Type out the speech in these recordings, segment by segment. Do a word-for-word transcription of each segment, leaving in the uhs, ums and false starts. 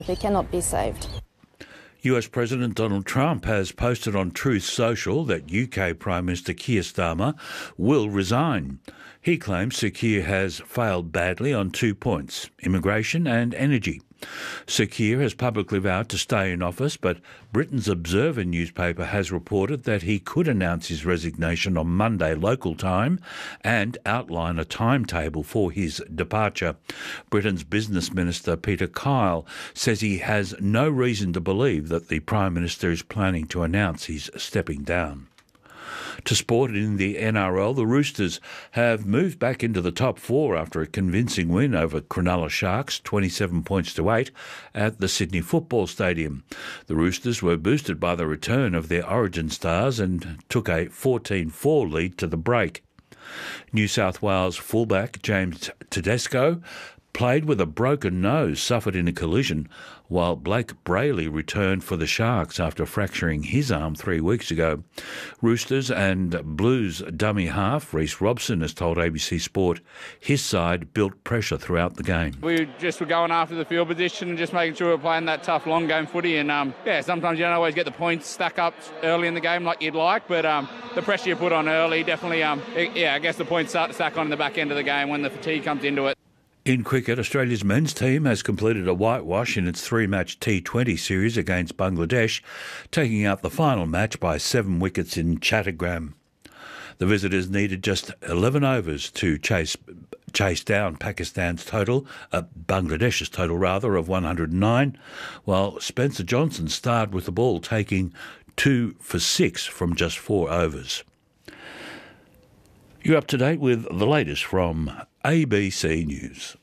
They cannot be saved. U S President Donald Trump has posted on Truth Social that U K Prime Minister Keir Starmer will resign. He claims Sir Keir has failed badly on two points, immigration and energy. Sir Keir has publicly vowed to stay in office, but Britain's Observer newspaper has reported that he could announce his resignation on Monday local time and outline a timetable for his departure. Britain's Business Minister Peter Kyle says he has no reason to believe that the Prime Minister is planning to announce he's stepping down. To sport in the N R L, the Roosters have moved back into the top four after a convincing win over Cronulla Sharks, twenty-seven points to eight, at the Sydney Football Stadium. The Roosters were boosted by the return of their origin stars and took a fourteen four lead to the break. New South Wales fullback James Tedesco played with a broken nose suffered in a collision, while Blake Brayley returned for the Sharks after fracturing his arm three weeks ago. Roosters and Blues dummy half Reece Robson has told A B C Sport his side built pressure throughout the game. We just were going after the field position and just making sure we're playing that tough long game footy, and um, yeah, sometimes you don't always get the points stack up early in the game like you'd like, but um, the pressure you put on early definitely, um, it, yeah, I guess the points stack on in the back end of the game when the fatigue comes into it. In cricket, Australia's men's team has completed a whitewash in its three-match T twenty series against Bangladesh, taking out the final match by seven wickets in Chattogram. The visitors needed just eleven overs to chase chase down Pakistan's total, uh, Bangladesh's total rather, of one hundred nine, while Spencer Johnson starred with the ball, taking two for six from just four overs. You're up to date with the latest from A B C News.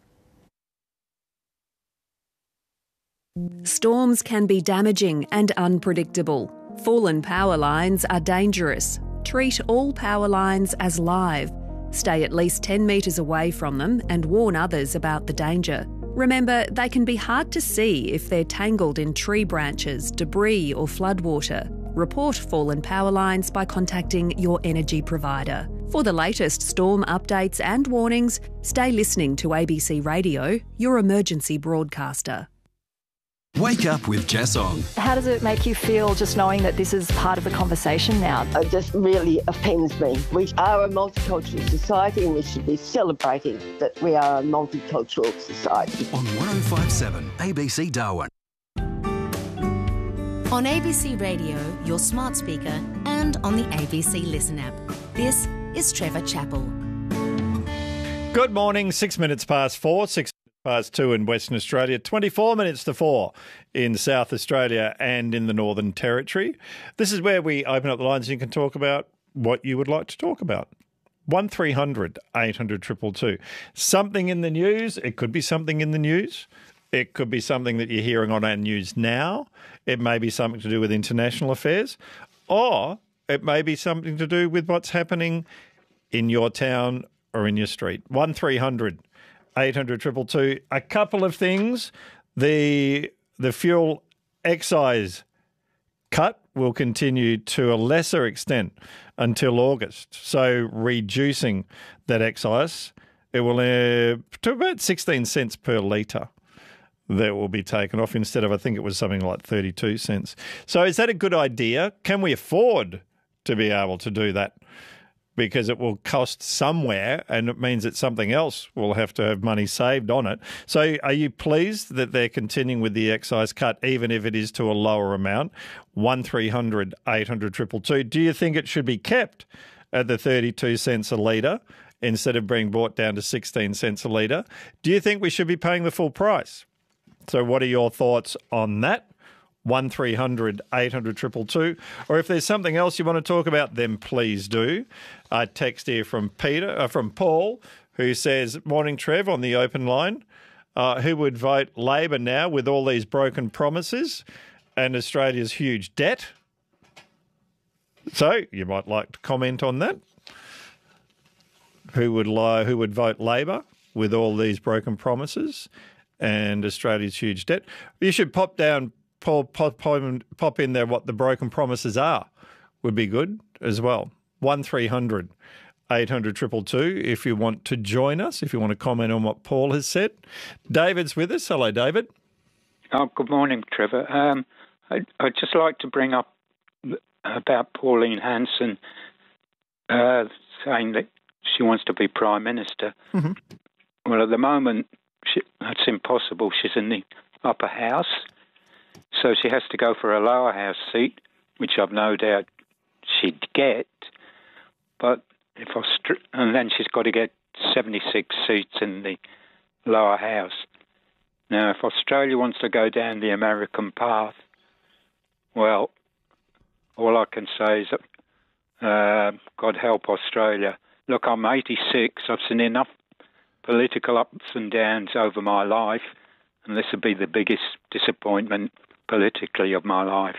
Storms can be damaging and unpredictable. Fallen power lines are dangerous. Treat all power lines as live. Stay at least ten metres away from them and warn others about the danger. Remember, they can be hard to see if they're tangled in tree branches, debris or floodwater. Report fallen power lines by contacting your energy provider. For the latest storm updates and warnings, stay listening to A B C Radio, your emergency broadcaster. Wake up with Jess on. How does it make you feel just knowing that this is part of the conversation now? It just really offends me. We are a multicultural society and we should be celebrating that we are a multicultural society. On one oh five point seven A B C Darwin. On A B C Radio, your smart speaker, and on the A B C Listen app. This is Trevor Chappell. Good morning, six minutes past four, six past two in Western Australia, twenty-four minutes to four in South Australia and in the Northern Territory. This is where we open up the lines and you can talk about what you would like to talk about. one three hundred eight hundred two two two. Something in the news. It could be something in the news. It could be something that you're hearing on our news now. It may be something to do with international affairs, or it may be something to do with what's happening in your town or in your street. one three hundred eight hundred two two two. A couple of things. The the fuel excise cut will continue to a lesser extent until August. So reducing that excise, it will uh, to about sixteen cents per litre. That will be taken off instead of, I think it was something like thirty-two cents. So is that a good idea? Can we afford to be able to do that? Because it will cost somewhere and it means that something else will have to have money saved on it. So are you pleased that they're continuing with the excise cut, even if it is to a lower amount? one three hundred eight hundred two two two. Do you think it should be kept at the thirty-two cents a litre instead of being brought down to sixteen cents a litre? Do you think we should be paying the full price? So what are your thoughts on that? one three hundred eight hundred two two two. Or if there's something else you want to talk about, then please do. A text here from Peter, uh, from Paul, who says, morning, Trev, on the open line. Uh, who would vote Labor now with all these broken promises and Australia's huge debt? So you might like to comment on that. Who would lie, who would vote Labor with all these broken promises and Australia's huge debt? You should pop down, pop, pop, pop in there what the broken promises are. Would be good as well. one three hundred eight hundred two two two if you want to join us, if you want to comment on what Paul has said. David's with us. Hello, David. Oh, good morning, Trevor. Um, I, I'd just like to bring up about Pauline Hanson uh, saying that she wants to be Prime Minister. Mm-hmm. Well, at the moment, she, that's impossible. She's in the upper house, so she has to go for a lower house seat, which I've no doubt she'd get. But if Aust- and then she's got to get seventy-six seats in the lower house. Now, if Australia wants to go down the American path, well, all I can say is, uh, God help Australia. Look, I'm eighty-six. I've seen enough political ups and downs over my life, and this would be the biggest disappointment politically of my life.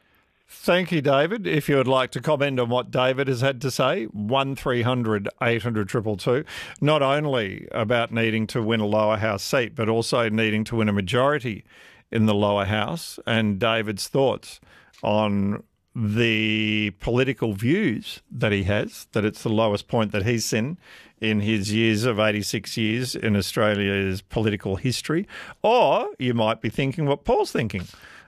Thank you, David. If you would like to comment on what David has had to say, one three hundred eight hundred two two two, not only about needing to win a lower house seat, but also needing to win a majority in the lower house, and David's thoughts on the political views that he has, that it's the lowest point that he's seen in his years of eighty-six years in Australia's political history. Or you might be thinking what Paul's thinking.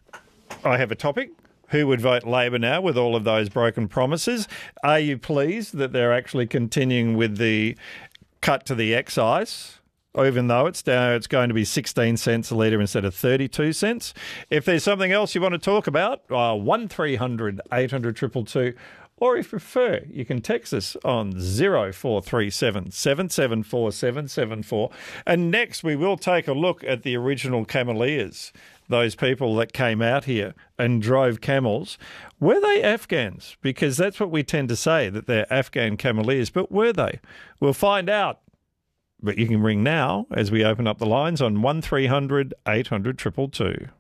I have a topic. Who would vote Labor now with all of those broken promises? Are you pleased that they're actually continuing with the cut to the excise, even though it's down, it's going to be sixteen cents a litre instead of thirty-two cents? If there's something else you want to talk about, uh, one three hundred eight hundred two two two, or if you prefer, you can text us on zero four three seven seven seven four seven seven four. And next we will take a look at the original Cameliers. Those people that came out here and drove camels, were they Afghans? Because that's what we tend to say, that they're Afghan Cameliers, but were they? We'll find out. But you can ring now as we open up the lines on one three hundred eight hundred two two two.